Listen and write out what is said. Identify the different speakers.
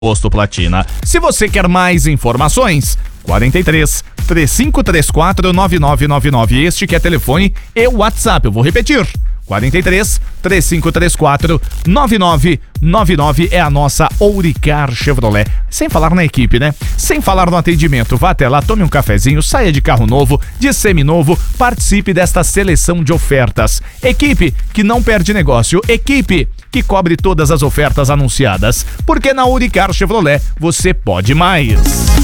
Speaker 1: Posto Platina. Se você quer mais informações, 43 3534 9999. Este que é telefone e WhatsApp. Eu vou repetir. 43 3534 9999 é a nossa Ouricar Chevrolet. Sem falar na equipe, né? Sem falar no atendimento. Vá até lá, tome um cafezinho, saia de carro novo, de seminovo, participe desta seleção de ofertas. Equipe que não perde negócio. Equipe que cobre todas as ofertas anunciadas. Porque na Ouricar Chevrolet você pode mais.